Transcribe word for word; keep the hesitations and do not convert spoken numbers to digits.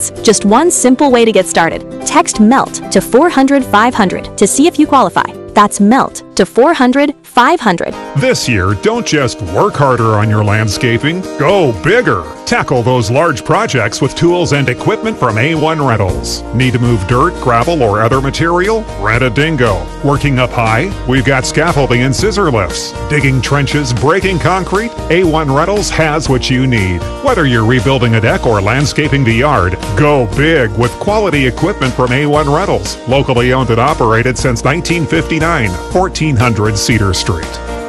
process. Just one simple way to get started. Text MELT to four hundred five hundred to see if you qualify. That's MELT to four hundred five hundred. This year, don't just work harder on your landscaping, go bigger. Tackle those large projects with tools and equipment from A one Rentals. Need to move dirt, gravel, or other material? Rent a Dingo. Working up high? We've got scaffolding and scissor lifts. Digging trenches, breaking concrete? A one Rentals has what you need. Whether you're rebuilding a deck or landscaping the yard, go big with quality equipment from A one Rentals. Locally owned and operated since nineteen fifty-nine, fourteen hundred Cedar Street.